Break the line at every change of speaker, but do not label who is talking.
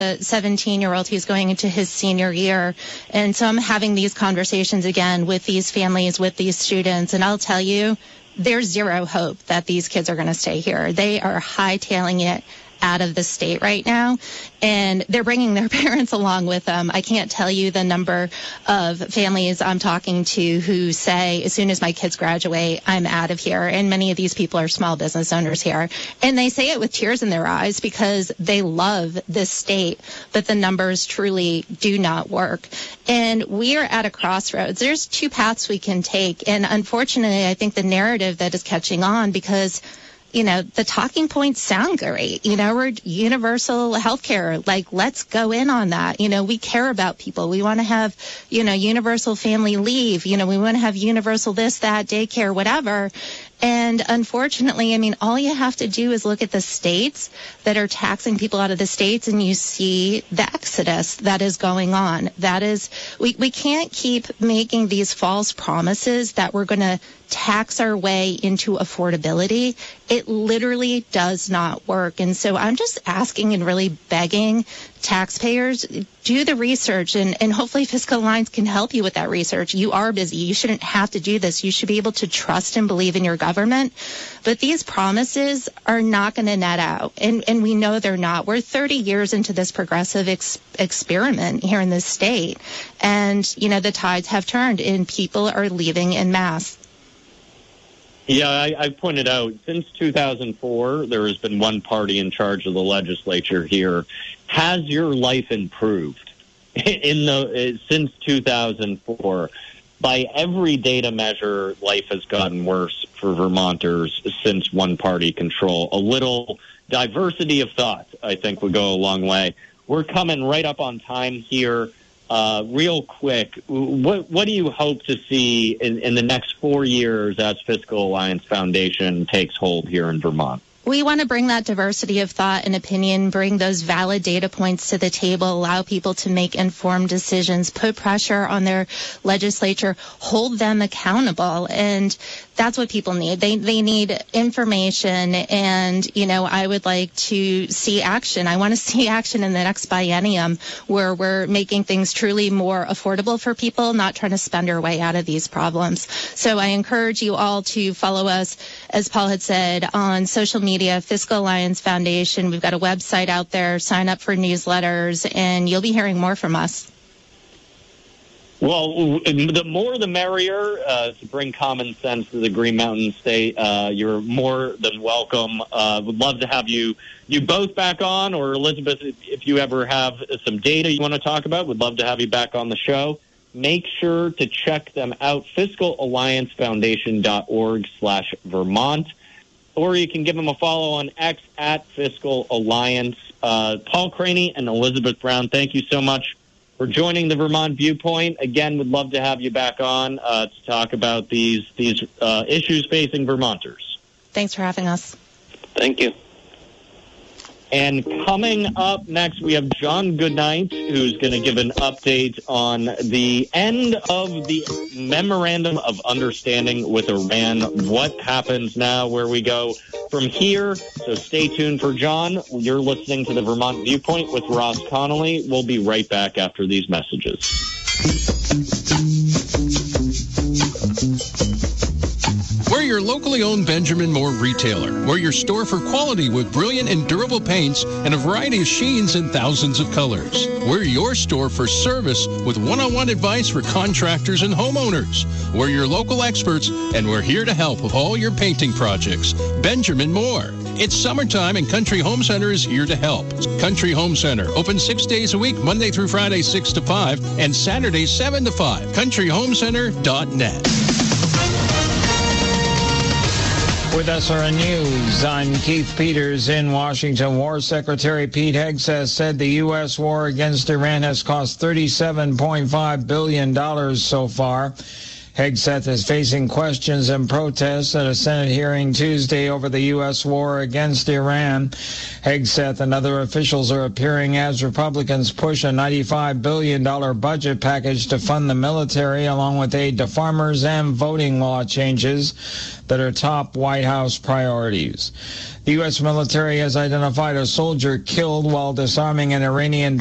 a 17-year-old who's going into his senior year. And so I'm having these conversations again with these families, with these students. And I'll tell you, there's zero hope that these kids are going to stay here. They are hightailing it out of the state right now, and they're bringing their parents along with them. I can't tell you the number of families I'm talking to who say, as soon as my kids graduate, I'm out of here. And many of these people are small business owners here. And they say it with tears in their eyes because they love this state, but the numbers truly do not work. And we are at a crossroads. There's two paths we can take. And unfortunately, I think the narrative that is catching on because the talking points sound great. We're universal health care. Like, let's go in on that. We care about people. We want to have, universal family leave. We want to have universal this, that, daycare, whatever. And unfortunately, all you have to do is look at the states that are taxing people out of the states, and you see the exodus that is going on. That is, we can't keep making these false promises that we're going to tax our way into affordability. It literally does not work. And so I'm just asking and really begging taxpayers, do the research, and hopefully Fiscal Alliance can help you with that research. You are busy. You shouldn't have to do this. You should be able to trust and believe in your government. But these promises are not going to net out, and we know they're not. We're 30 years into this progressive experiment here in this state, and, the tides have turned, and people are leaving en masse.
Yeah, I pointed out, since 2004, there has been one party in charge of the legislature here. Has your life improved since 2004? By every data measure, life has gotten worse for Vermonters since one-party control. A little diversity of thought, I think, would go a long way. We're coming right up on time here. Real quick, what do you hope to see in the next 4 years as Fiscal Alliance Foundation takes hold here in Vermont?
We want to bring that diversity of thought and opinion, bring those valid data points to the table, allow people to make informed decisions, put pressure on their legislature, hold them accountable. And that's what people need. They need information, and, I would like to see action. I want to see action in the next biennium where we're making things truly more affordable for people, not trying to spend our way out of these problems. So I encourage you all to follow us, as Paul had said, on social media, Fiscal Alliance Foundation. We've got a website out there. Sign up for newsletters, and you'll be hearing more from us.
Well, the more the merrier to bring common sense to the Green Mountain State. You're more than welcome. Would love to have you both back on, or Elizabeth, if you ever have some data you want to talk about, would love to have you back on the show. Make sure to check them out, fiscalalliancefoundation.org/Vermont, or you can give them a follow on X at Fiscal Alliance. Paul Craney and Elizabeth Brown, thank you so much for joining the Vermont Viewpoint. Again, would love to have you back on to talk about these issues facing Vermonters.
Thanks for having us.
Thank you. And coming up next, we have John Goodnight, who's going to give an update on the end of the Memorandum of Understanding with Iran. What happens now, where we go from here. So stay tuned for John. You're listening to the Vermont Viewpoint with Ross Connolly. We'll be right back after these messages.
We're your locally owned Benjamin Moore retailer. We're your store for quality with brilliant and durable paints and a variety of sheens in thousands of colors. We're your store for service with one-on-one advice for contractors and homeowners. We're your local experts, and we're here to help with all your painting projects. Benjamin Moore. It's summertime, and Country Home Center is here to help. Country Home Center, open 6 days a week, Monday through Friday, 6 to 5, and Saturday, 7 to 5. CountryHomeCenter.net.
With SRN News, I'm Keith Peters in Washington. War Secretary Pete Hegseth said the U.S. war against Iran has cost $37.5 billion so far. Hegseth is facing questions and protests at a Senate hearing Tuesday over the U.S. war against Iran. Hegseth and other officials are appearing as Republicans push a $95 billion budget package to fund the military, along with aid to farmers and voting law changes that are top White House priorities. The U.S. military has identified a soldier killed while disarming an Iranian